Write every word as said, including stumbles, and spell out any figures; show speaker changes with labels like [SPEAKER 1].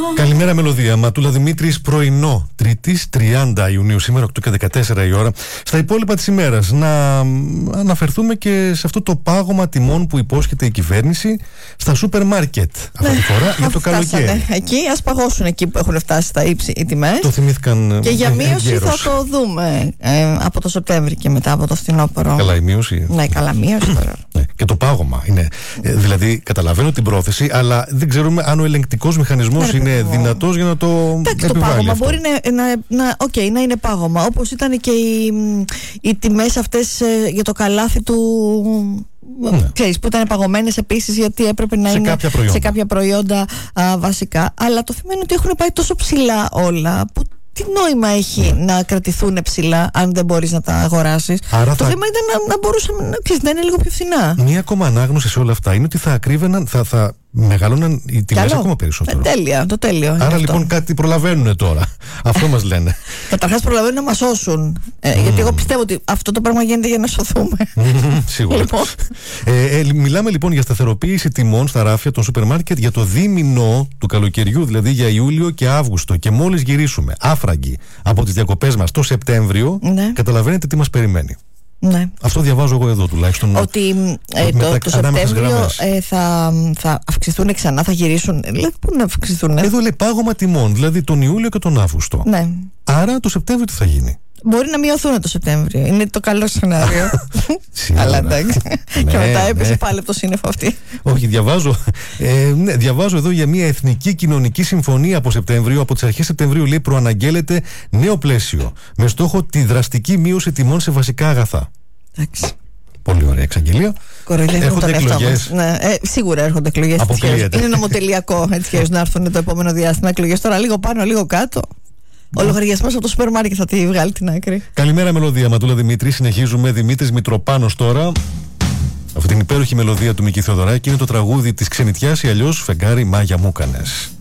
[SPEAKER 1] Καλημέρα, μελωδία. Ματούλα Δημήτρης, πρωινό Τρίτης τριάντα Ιουνίου, σήμερα οκτώ και δεκατέσσερα η ώρα. Στα υπόλοιπα της ημέρας, να αναφερθούμε και σε αυτό το πάγωμα τιμών που υπόσχεται η κυβέρνηση στα σούπερ μάρκετ. Αυτή τη φορά για το καλοκαίρι.
[SPEAKER 2] Εκεί ας παγώσουν εκεί που έχουν φτάσει στα ύψη οι τιμές.
[SPEAKER 1] Το θυμήθηκαν.
[SPEAKER 2] Και για μείωση
[SPEAKER 1] εγκαίρως.
[SPEAKER 2] θα το δούμε ε, από το Σεπτέμβρη και μετά από το φθινόπωρο.
[SPEAKER 1] Καλά, η μείωση.
[SPEAKER 2] Ναι, καλά, μείωση τώρα.
[SPEAKER 1] Ναι, και το πάγωμα είναι. Ε, δηλαδή, καταλαβαίνω την πρόθεση, αλλά δεν ξέρουμε αν ο ελεγκτικός μηχανισμός
[SPEAKER 2] Ναι,
[SPEAKER 1] είναι
[SPEAKER 2] παιδί μου.
[SPEAKER 1] δυνατός για να το
[SPEAKER 2] Εντάξει, το
[SPEAKER 1] επιβάλλει
[SPEAKER 2] πάγωμα
[SPEAKER 1] αυτό.
[SPEAKER 2] μπορεί να, να, να, okay, να είναι πάγωμα, όπως ήταν και οι, οι τιμές αυτές ε, για το καλάθι του.
[SPEAKER 1] Ναι.
[SPEAKER 2] Ξέρεις, που ήταν παγωμένες επίσης γιατί έπρεπε να
[SPEAKER 1] σε
[SPEAKER 2] είναι
[SPEAKER 1] κάποια προϊόντα.
[SPEAKER 2] σε κάποια προϊόντα α, βασικά. Αλλά το θέμα είναι ότι έχουν πάει τόσο ψηλά όλα που τι νόημα έχει
[SPEAKER 1] ναι.
[SPEAKER 2] να κρατηθούν ψηλά αν δεν μπορείς να τα αγοράσεις.
[SPEAKER 1] Άρα
[SPEAKER 2] το
[SPEAKER 1] θα...
[SPEAKER 2] θέμα ήταν να, να μπορούσαμε να, ξέρεις, να είναι λίγο πιο φθηνά.
[SPEAKER 1] Μία ακόμα ανάγνωση σε όλα αυτά είναι ότι θα ακρίβαιναν, θα, θα μεγαλώναν οι τιμές ακόμα περισσότερο.
[SPEAKER 2] Ε, τέλεια, το τέλειο.
[SPEAKER 1] Άρα λοιπόν κάτι προλαβαίνουν τώρα. Αυτό μας λένε.
[SPEAKER 2] Καταρχάς προλαβαίνουν να μας σώσουν. Ε, mm. Γιατί εγώ πιστεύω ότι αυτό το πράγμα γίνεται για να σωθούμε.
[SPEAKER 1] Mm, σίγουρα. Λοιπόν. Ε, ε, μιλάμε λοιπόν για σταθεροποίηση τιμών στα ράφια των σούπερ μάρκετ για το δίμηνο του καλοκαιριού, δηλαδή για Ιούλιο και Αύγουστο. Και μόλις γυρίσουμε άφραγγοι από τις διακοπές μας το Σεπτέμβριο, ναι. καταλαβαίνετε τι μας περιμένει.
[SPEAKER 2] Ναι.
[SPEAKER 1] Αυτό διαβάζω εγώ εδώ τουλάχιστον.
[SPEAKER 2] Ότι ε, το, το, το Σεπτέμβριο ε, θα, θα αυξηθούν ξανά, θα γυρίσουν. Δηλαδή, πού να αυξηθούν.
[SPEAKER 1] Εδώ λέει πάγωμα τιμών, δηλαδή τον Ιούλιο και τον Αύγουστο.
[SPEAKER 2] Ναι.
[SPEAKER 1] Άρα το Σεπτέμβριο τι θα γίνει?
[SPEAKER 2] Μπορεί να μειωθούν το Σεπτέμβριο. Είναι το καλό σενάριο. Αλλά εντάξει.
[SPEAKER 1] Ναι,
[SPEAKER 2] και μετά έπεσε
[SPEAKER 1] ναι.
[SPEAKER 2] πάλι από το σύννεφο αυτή.
[SPEAKER 1] Όχι, διαβάζω. Ε, ναι, διαβάζω εδώ για μια εθνική κοινωνική συμφωνία από Σεπτέμβριο. Από τις αρχές Σεπτεμβρίου, λέει, προαναγγέλλεται νέο πλαίσιο με στόχο τη δραστική μείωση τιμών σε βασικά αγαθά.
[SPEAKER 2] Εντάξει.
[SPEAKER 1] Πολύ ωραία εξαγγελία.
[SPEAKER 2] Έρχονται εκλογές. Ναι, ε, σίγουρα έρχονται εκλογές. Είναι νομοτελειακό έτσι να έρθουν το επόμενο διάστημα εκλογές. Τώρα λίγο πάνω, λίγο κάτω. Ο λογαριασμός από το σούπερ μάρκετ θα τη βγάλει την άκρη.
[SPEAKER 1] Καλημέρα, μελωδία. Ματούλα Δημήτρη. Συνεχίζουμε. Δημήτρης Μητροπάνος τώρα. Αυτή την υπέροχη μελωδία του Μική Θεοδωράκη είναι το τραγούδι της ξενιτιάς ή αλλιώς Φεγγάρι Μάγια μου κάνες.